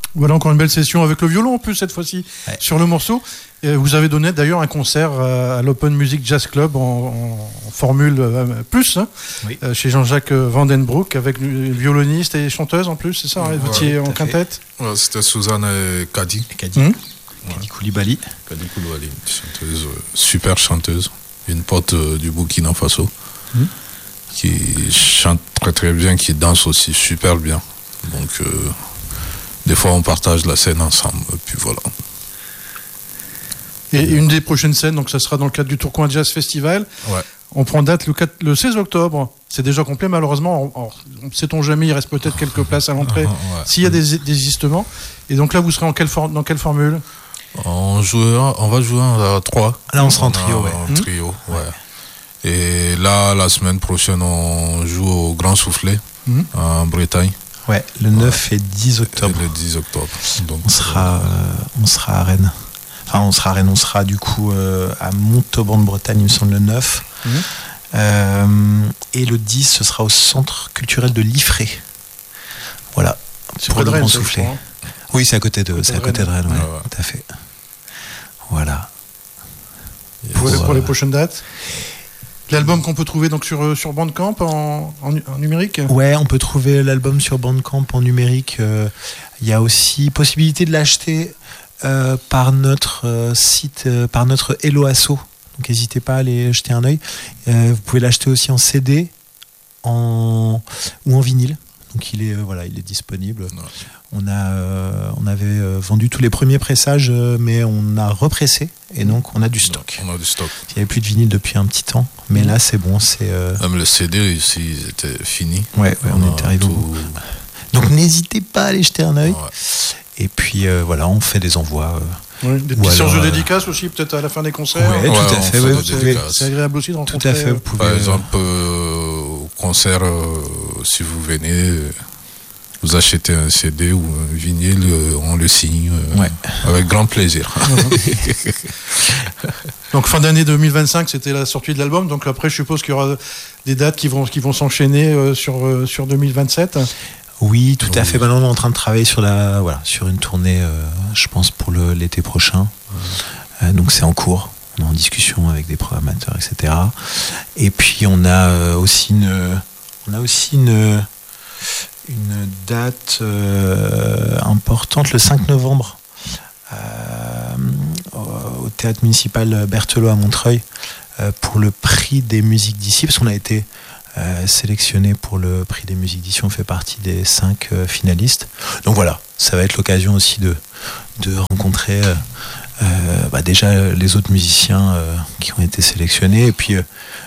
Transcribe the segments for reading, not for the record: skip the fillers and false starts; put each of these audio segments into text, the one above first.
Voilà encore une belle session avec le violon en plus cette fois-ci sur le morceau. Et vous avez donné d'ailleurs un concert à l'Open Music Jazz Club en formule plus chez Jean-Jacques Vandenbroek avec violoniste et chanteuse en plus, c'est ça, vous étiez en quintette. C'était Suzanne et Kadi. Kadi Koulibaly. Kadi Koulibaly, chanteuse, super chanteuse, une pote du Burkina Faso qui chante très très bien, qui danse aussi super bien. Donc des fois on partage la scène ensemble, puis voilà. Et une des prochaines scènes, donc ça sera dans le cadre du Tourcoing Jazz Festival. Ouais. On prend date le 16 octobre. C'est déjà complet, malheureusement. Sait-on jamais, il reste peut-être quelques places à l'entrée s'il y a des désistements. Et donc là, vous serez dans quelle formule? On va jouer à 3. Là, on sera en trio, trio, Et là, la semaine prochaine, on joue au Grand Soufflet, en Bretagne. Ouais, le 9 et 10 octobre. Le 10 octobre. Donc, on sera à Rennes. Enfin, on sera à Rennes, on sera du coup à Montauban de Bretagne, il me semble, le 9. Et le 10, ce sera au Centre culturel de Liffré. Voilà. C'est près de Rennes, souffler. Oui, c'est à côté de Rennes, tout à fait. Voilà. Pour les prochaines dates. L'album qu'on peut trouver donc sur Bandcamp en numérique. Ouais, on peut trouver l'album sur Bandcamp en numérique. Il y a aussi possibilité de l'acheter par notre site, par notre Hello Asso. Donc n'hésitez pas à aller jeter un œil. Vous pouvez l'acheter aussi en CD ou en vinyle. Donc il est disponible. On avait vendu tous les premiers pressages, mais on a repressé et donc on a du stock. On a du stock. Il n'y avait plus de vinyle depuis un petit temps, mais là c'est bon. Même le CD ici, ils étaient finis. Ouais, on était arrivé au bout. Donc n'hésitez pas à aller jeter un œil. Et puis voilà, on fait des envois. Des petits séances de dédicaces aussi, peut-être à la fin des concerts. Oui, tout à fait. C'est agréable aussi de rencontrer. Tout à fait. Par exemple, au concert, si vous venez, vous achetez un CD ou un vinyle, on le signe avec grand plaisir. Donc fin d'année 2025, c'était la sortie de l'album. Donc après, je suppose qu'il y aura des dates qui vont s'enchaîner sur 2027. Oui, tout à fait. Maintenant, on est en train de travailler sur une tournée, je pense, pour l'été prochain. Donc, c'est en cours. On est en discussion avec des programmateurs, etc. Et puis, on a aussi une date importante, le 5 novembre, au théâtre municipal Berthelot à Montreuil, pour le prix des musiques d'ici, parce qu'on a été sélectionné pour le prix des musiques d'ici, on fait partie des 5 finalistes. Donc voilà, ça va être l'occasion aussi de rencontrer déjà les autres musiciens qui ont été sélectionnés et puis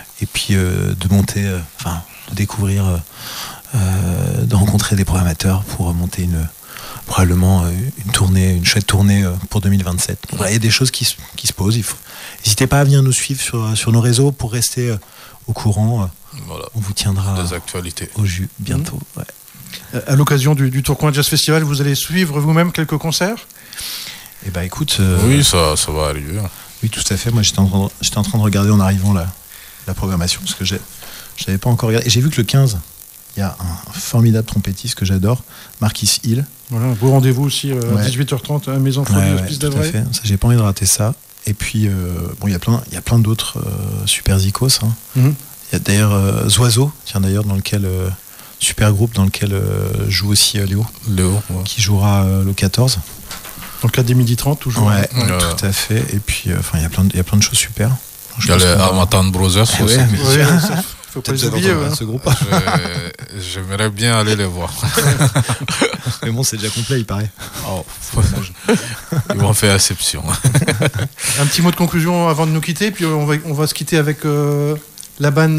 de monter, de découvrir, de rencontrer des programmateurs pour monter probablement une chouette tournée pour 2027. Donc voilà, il y a des choses qui se posent. N'hésitez pas à venir nous suivre sur nos réseaux pour rester au courant. Voilà. On vous tiendra des actualités au jus bientôt. À l'occasion du Tourcoing Jazz Festival, vous allez suivre vous-même quelques concerts? Eh ben écoute, oui, ça va arriver. Oui, tout à fait. Moi, j'étais en train de regarder en arrivant la programmation parce que j'avais pas encore regardé. Et j'ai vu que le 15, il y a un formidable trompettiste que j'adore, Marquis Hill. Voilà, un beau rendez-vous aussi à 18h30 à Maison Folie Hospice d'Avray. Ça, j'ai pas envie de rater ça. Et puis, il y a plein d'autres super zikos. Il y a d'ailleurs Zoiseau, dans lequel super groupe dans lequel joue aussi Léo, qui jouera le 14. Dans le cadre des 12h30 toujours. Ouais, tout à fait. Et puis, il y a plein de choses super. Il y a les Armatan Brothers aussi. Faut pas les oublier. Ce groupe. J'aimerais bien aller les voir. Mais bon, c'est déjà complet, il paraît. Ils vont faire exception. Un petit mot de conclusion avant de nous quitter, puis on va se quitter avec Laban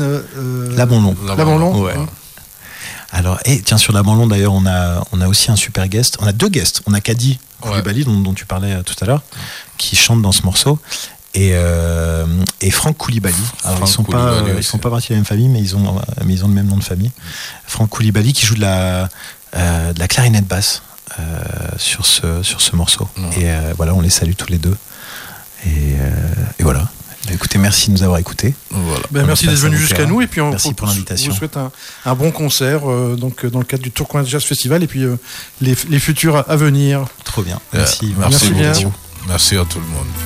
Long. Ouais. Alors, tiens, sur Laban Long, d'ailleurs, on a aussi un super guest. On a 2 guests. On a Kadi Koulibaly, dont tu parlais tout à l'heure, qui chante dans ce morceau. Et Franck Koulibaly. Alors, ils sont pas partis de la même famille, mais ils ont le même nom de famille. Franck Koulibaly qui joue de la clarinette basse sur ce morceau. Et voilà, on les salue tous les deux. Et voilà. Écoutez, merci de nous avoir écoutés. Voilà. Merci d'être venu jusqu'à nous et puis merci pour l'invitation. Je vous souhaite un bon concert donc dans le cadre du Tourcoing Jazz Festival et puis les futurs à venir. Trop bien. Merci. Merci bien. beaucoup. Merci à tout le monde.